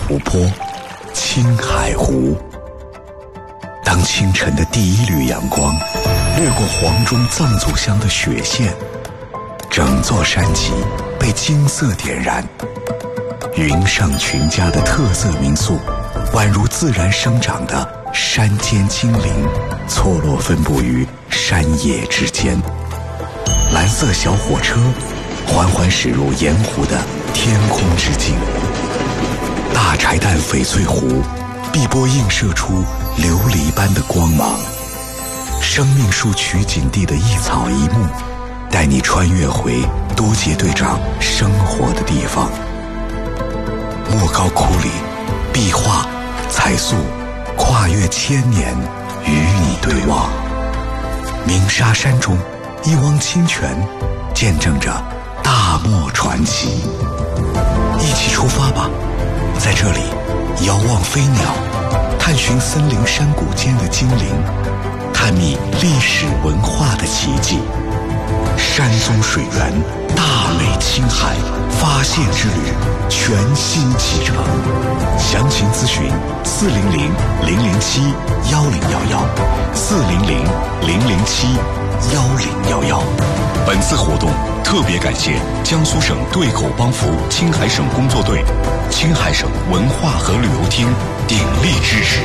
湖泊青海湖。当清晨的第一缕阳光掠过黄钟藏族乡的雪线，整座山脊被金色点燃。云上群家的特色民宿宛如自然生长的山间精灵，错落分布于山野之间。蓝色小火车缓缓驶入盐湖的天空之境，大柴旦翡翠湖碧波映射出琉璃般的光芒。生命树取景地的一草一木，带你穿越回都杰队长生活的地方。莫高窟里，壁画彩塑跨越千年，与你对望。鸣沙山中，一汪清泉见证着大漠传奇。一起出发吧，在这里遥望飞鸟，探寻森林山谷间的精灵，探秘历史文化的奇迹。山宗水源，大美青海发现之旅全新启程。详情咨询400-007-1011，400-007-1011。本次活动特别感谢江苏省对口帮扶青海省工作队、青海省文化和旅游厅鼎力支持。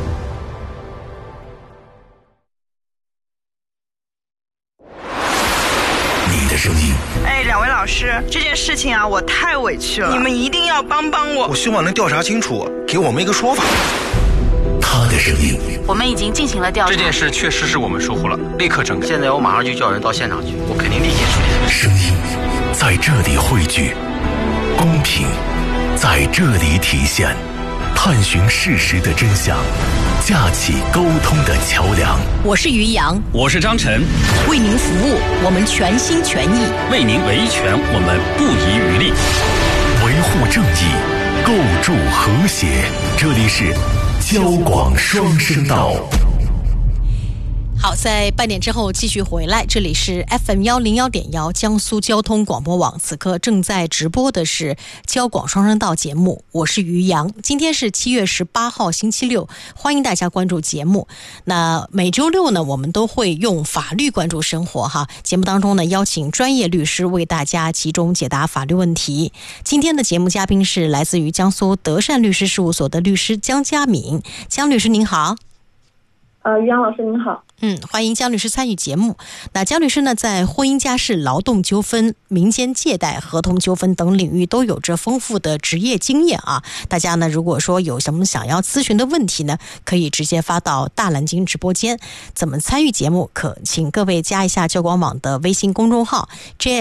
你的声音。 两位老师，这件事情啊，我太委屈了，你们一定要帮我。 我希望能调查清楚，给我们一个说法。 他的声音。 我们已经进行了调查， 这件事确实是我们疏忽了，立刻整改。 现在我马上就叫人到现场去，我肯定立即处理。 声音在这里汇聚，公平在这里体现，探寻事实的真相，架起沟通的桥梁。 我是于洋， 我是张晨， 为您服务，我们全心全意， 为您维权，我们不遗余力， 维护正义，构筑和谐。这里是交广双声道。 好，在半点之后继续回来，这里是 FM101.1 江苏交通广播网，此刻正在直播的是交广双声道节目，我是于洋。今天是7月18号星期六，欢迎大家关注节目。那每周六呢，我们都会用法律关注生活哈。节目当中呢，邀请专业律师为大家集中解答法律问题。今天的节目嘉宾是来自于江苏德善律师事务所的律师江佳敏。江律师您好。 于洋老师您好。 欢迎江律师参与节目。那江律师呢，在婚姻家事、劳动纠纷、民间借贷、合同纠纷等领域都有着丰富的职业经验啊。大家呢，如果说有什么想要咨询的问题呢，可以直接发到大蓝鲸直播间。怎么参与节目？可请各位加一下交广网的微信公众号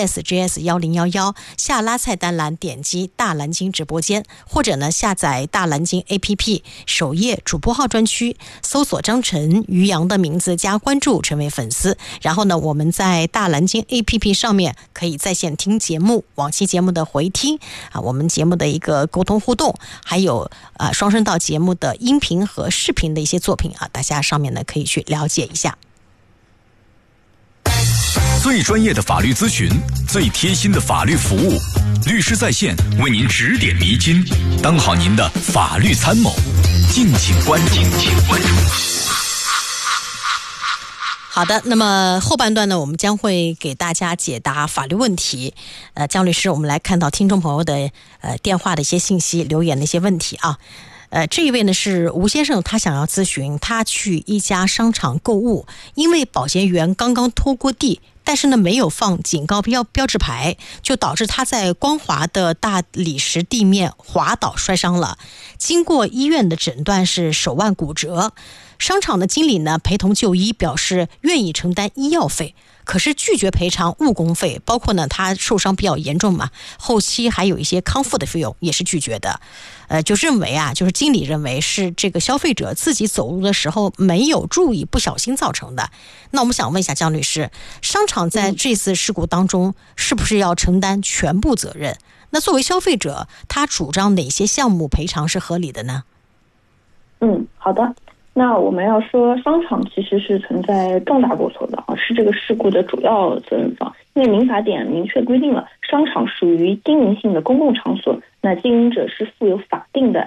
JSGS1011，下拉菜单栏点击大蓝鲸直播间，或者呢下载大蓝鲸 APP， 首页主播号专区搜索张晨、于洋的名字加关注，成为粉丝。然后呢，我们在大蓝鲸 APP 上面可以在线听节目，往期节目的回听啊，我们节目的一个沟通互动，还有双声道节目的音频和视频的一些作品啊，大家上面呢可以去了解一下。 最专业的法律咨询，最贴心的法律服务，律师在线为您指点迷津，当好您的法律参谋。敬请关注。 好的，那么后半段呢，我们将会给大家解答法律问题。江律师，我们来看到听众朋友的电话的一些信息、留言的一些问题啊。这一位呢是吴先生，他想要咨询，他去一家商场购物，因为保洁员刚刚拖过地，但是呢没有放警告标志牌，就导致他在光滑的大理石地面滑倒摔伤了。经过医院的诊断是手腕骨折。商场的经理呢陪同就医，表示愿意承担医药费，可是拒绝赔偿误工费，包括呢他受伤比较严重嘛，后期还有一些康复的费用也是拒绝的。就认为啊，就是经理认为是这个消费者自己走路的时候没有注意，不小心造成的。那我们想问一下江律师，商场在这次事故当中是不是要承担全部责任？那作为消费者，他主张哪些项目赔偿是合理的呢？ 好的。那我们要说，商场其实是存在重大过错的是这个事故的主要责任方。因为民法典明确规定了，商场属于经营性的公共场所，那经营者是负有法定的